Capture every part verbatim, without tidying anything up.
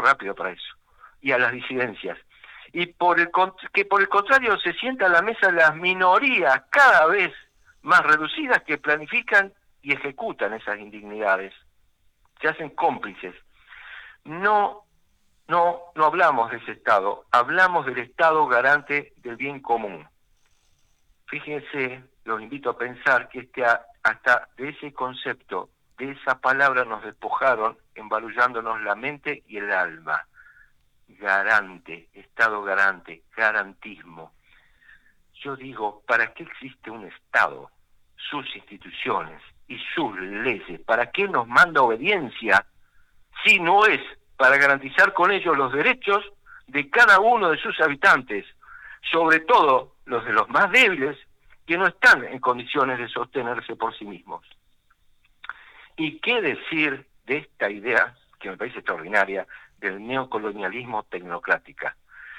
rápido para eso, y a las disidencias. Y por el que por el contrario se sientan a la mesa las minorías cada vez más reducidas que planifican y ejecutan esas indignidades. Se hacen cómplices. No, no, no hablamos de ese Estado, hablamos del Estado garante del bien común. Fíjense, los invito a pensar que este, hasta de ese concepto, de esa palabra nos despojaron, embarullándonos la mente y el alma. Garante, Estado garante, garantismo. Yo digo, ¿para qué existe un Estado, sus instituciones y sus leyes? ¿Para qué nos manda obediencia si no es para garantizar con ellos los derechos de cada uno de sus habitantes, sobre todo los de los más débiles, que no están en condiciones de sostenerse por sí mismos? ¿Y qué decir de esta idea, que me parece extraordinaria, del neocolonialismo tecnocrática?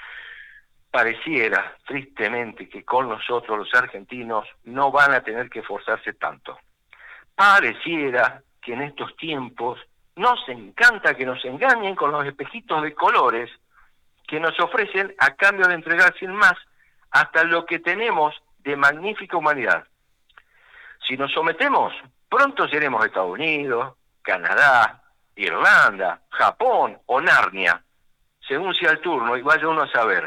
Pareciera, tristemente, que con nosotros los argentinos no van a tener que esforzarse tanto. Pareciera que en estos tiempos nos encanta que nos engañen con los espejitos de colores que nos ofrecen a cambio de entregar sin más hasta lo que tenemos de magnífica humanidad. Si nos sometemos, pronto seremos Estados Unidos, Canadá, Irlanda, Japón o Narnia, según sea el turno y vaya uno a saber.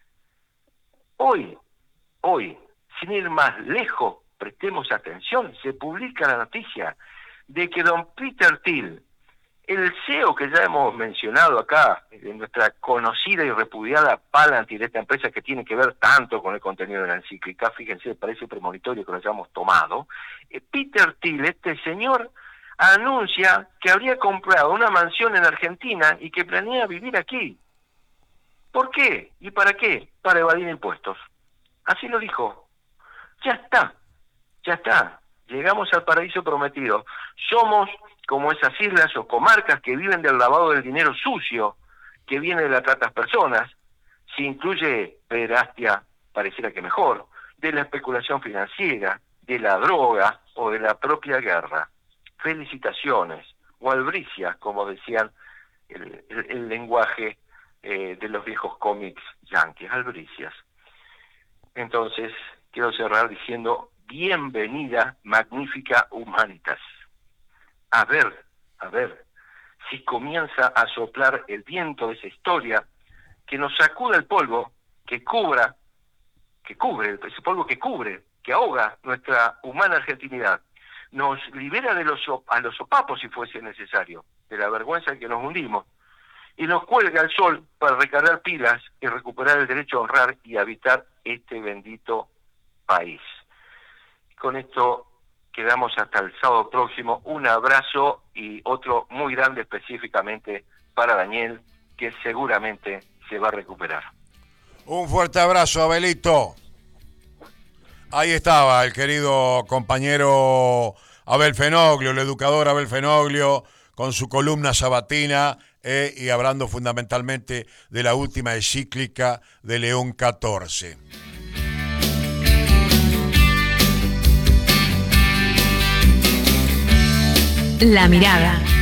Hoy, hoy, sin ir más lejos, prestemos atención, se publica la noticia de que don Peter Thiel, el C E O que ya hemos mencionado acá, de nuestra conocida y repudiada Palantir, de esta empresa que tiene que ver tanto con el contenido de la encíclica, fíjense, parece premonitorio que lo hayamos tomado, eh, Peter Thiel, este señor, anuncia que habría comprado una mansión en Argentina y que planea vivir aquí. ¿Por qué? ¿Y para qué? Para evadir impuestos. Así lo dijo. Ya está, ya está. Llegamos al paraíso prometido. Somos como esas islas o comarcas que viven del lavado del dinero sucio que viene de la trata de personas. Si incluye pederastia, pareciera que mejor, de la especulación financiera, de la droga o de la propia guerra. Felicitaciones, o albricias, como decían el, el, el lenguaje eh, de los viejos cómics yanquis, albricias. Entonces, quiero cerrar diciendo, bienvenida, magnífica Humanitas. A ver, a ver, si comienza a soplar el viento de esa historia, que nos sacuda el polvo, que cubra, que cubre, ese polvo que cubre, que ahoga nuestra humana argentinidad, nos libera de los a los sopapos si fuese necesario, de la vergüenza en que nos hundimos, y nos cuelga al sol para recargar pilas y recuperar el derecho a honrar y habitar este bendito país. Con esto quedamos hasta el sábado próximo. Un abrazo y otro muy grande específicamente para Daniel, que seguramente se va a recuperar. Un fuerte abrazo, Abelito. Ahí estaba el querido compañero Abel Fenoglio, el educador Abel Fenoglio, con su columna sabatina eh, y hablando fundamentalmente de la última encíclica de León catorce. La mirada.